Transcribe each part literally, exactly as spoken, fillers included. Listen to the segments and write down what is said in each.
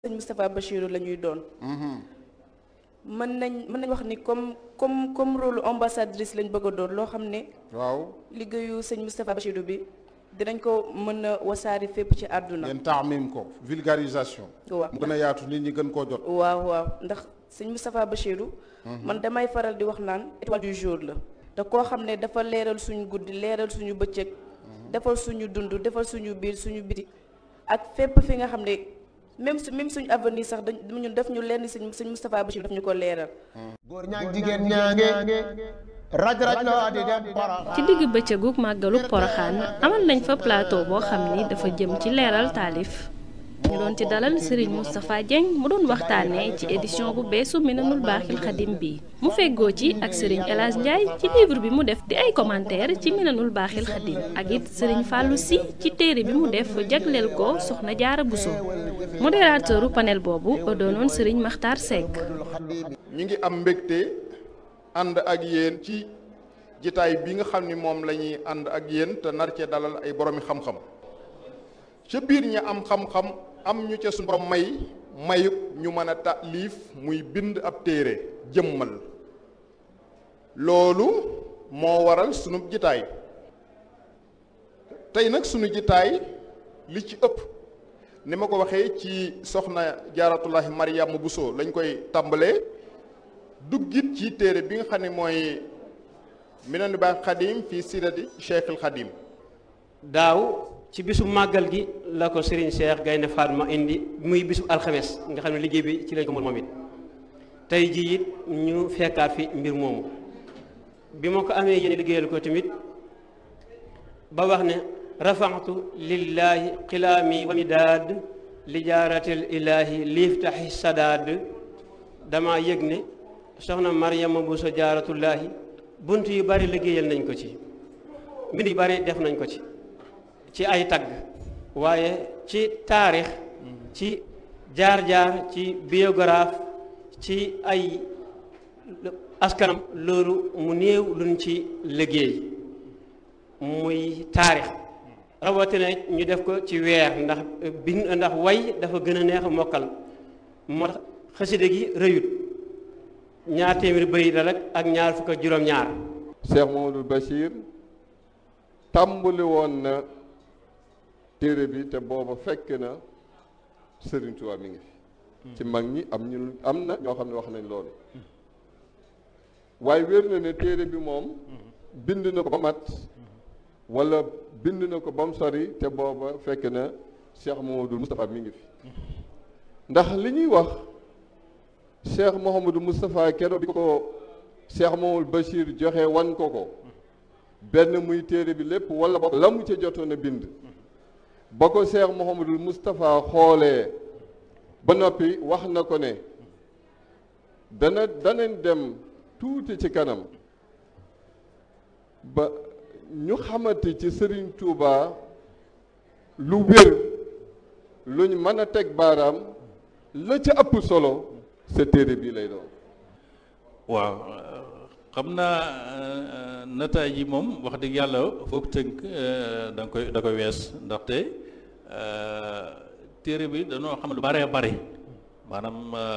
sëñ Moustapha Bachirou la ñuy doon. mën nañ mën nañ wax ni comme comme comme rôle ambassadrice lañ bëgg a doon loo xam ne. waaw liggéeyu sëñ Moustapha Bachirou bi dinañ ko mën a wasaari fépp ci àdduna. ngeen taamim ko vulgarisation. waaw mu gën a yaatu nit ñi gën koo jot. waaw waaw ndax sëñ Moustapha Bachirou. man damay faral di wax naan étoile du jour la. te koo xam ne dafa leeral suñu guddi leeral suñu bëccëg. defal suñu dund defal suñu biir suñu biti ak fépp fi nga xam ne. même su même suñu avenir sax dañ ñun def ñu lenn sëñ sëñ Moustapha Bachir daf ñu ko leeral. góor ñaag jigéen ñaange raj raj loo di dem Porokhane. ci digg bëccëgu màggalu Porokhane amal nañ fa plateau boo xam ni dafa jëm ci leeral taalif ñu doon ci dalal Serigne Moustapha Dieng mu doon waxtaanee ci édition bu beesu Minanul Baaxil Xadim bi mu feggoo ci ak Serigne El Hadj Ndiaye ci livre bi mu def di ay commentaire ci Minanul Baaxil Xadim ak it Serigne Fallou Sy ci téere bi mu def jagleel ko Soxna Jaara Buso modérateuru panel boobu doonoon Serigne Makhtar Seck. ñu ngi am mbégte ànd ak yéen ci jitaay bi nga xam ni moom la ñuy ànd ak yéen te nar cee dalal ay boromi xam-xam ca biir ña am xam-xam am ñu ca suñu borom may mayub ñu mën a taalif muy bind ab téere jëmmal loolu moo waral sunu jitaay tey nag sunu jitaay li ci ëpp ni ma ko waxee ci soxna jaaratullahi Mariama Bousso lañ koy tàmbalee duggit ci téere bi nga xam ne mooy Minanul Baaxil Xadim fii sirati Cheikhul Xadim. daaw ci bisu màggal gi la ko Serigne Cheikh Gaynde Fatma indi muy bisu alxames nga xam ne liggéey bi ci lañ ko moom it tey jii it ñu fekkaat fi mbir moomu bi ma ko amee yéen liggéeyal ko tamit ba wax ne rafaatu lillahi xilaami wa midaad li jaaratil ilaahi liiftaxi sadaad dama yëg ne soxna Mariama Bousso jaaratullaahi bunt yu bari liggéeyal nañ ko ci mbind yu bari def nañ ko ci ci ay tagg waaye ci taarix ci jaar-jaar ci biographe ci ay askanam loolu mu néew luñ ci liggéey muy taarix rawatina ñu def ko ci weer ndax bind ndax way dafa gën a neex mokkal moo tax xaside gi rëyut ñaar téeméeri bëri la rek ak ñaar fukk ak juróom-ñaar. Cheikh Mamadou Bachir tàmbali woon na téere bi te booba fekk na Serigne Touba mi ngi fi ci mag ñi am ñu am na ñoo xam ne wax nañ loolu waaye wér na ne téere bi moom bind na ko ba mat wala bind na ko ba mu sori te booba fekk na Cheikh Mamadou Moustapha mi ngi fi ndax li ñuy wax Cheikh Mouhamadou Moustapha keroog bi ko Cheikh Mamadou Bachir joxe wan ko ko benn muy téere bi lépp wala ba la mu ca jotoon a bind ba ko Cheikh Mouhamadou Moustapha xoolee ba noppi wax na ko ne dana danañ dem tuuti ci kanam ba ñu xamante ci Serigne Touba lu wér luñ mën a teg baaraam la ca ëpp solo sa téere bii lay doon. waaw xam naa nataay yi moom wax dëgg yàlla foog tënk da nga koy da koy wees ndaxte téere bi dañoo xam lu bare bare maanaam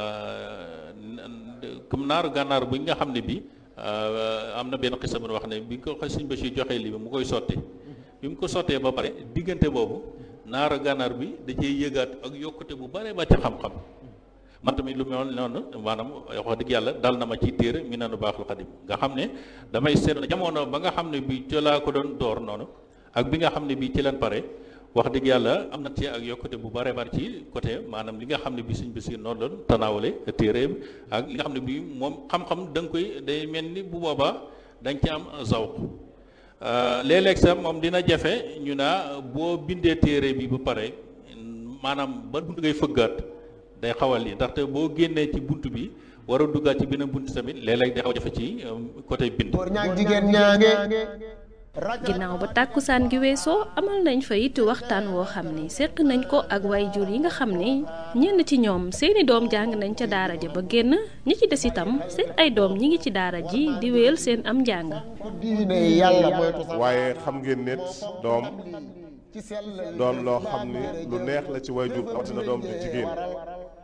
comme naaru gànnaar bi nga xam ne bi am na benn xisa bu wax ne bi ko Sëñ Bachir joxee lii bi mu koy sotti bi mu ko sottee ba pare diggante boobu naaru gànnaar bi da cee yëgaat ak yokkute bu bare ba ci xam-xam man tamit lu mel noonu maanaam wax dëgg yàlla dal na ma ci téere Minanul Baaxil Xadim nga xam ne damay seet jamono ba nga xam ne bi ci laa ko doon door noonu ak bi nga xam ne bi ci leen pare wax dëgg yàlla am na ci ak yokkute bu bare bare ci côté maanaam li nga xam ne bi Sëñ Basiir noonu doon tanaawale téere ak li nga xam ne bi moom xam-xam da nga koy day mel ni bu boobaa da nga ci am zawq léeg-léeg sax moom dina jafe ñu naa boo bindee téere bi ba pare maanaam ba bunt ngay fëggaat day xawal yi ndaxte boo génnee ci bunt bi war a duggaat ci beneen bunt tamit léeg-léeg day xaw a jafe ci côté bind. góor ñaag jigéen ñaange ginnaaw ba tàkkusaan gi weesoo amal nañ fa it waxtaan woo xam ni seq nañ ko ak waajur yi nga xam ni ñenn ci ñoom seeni doom jàng nañ ca daara ja ba génn ñi ci des itam seen ay doom ñi ngi ci daara ji di wéyal seen am njàng. diine yàlla moytu waaye xam ngeen ne doom ci sellal doon loo xam ni lu neex la ci waajur rawatina doom ju jigéen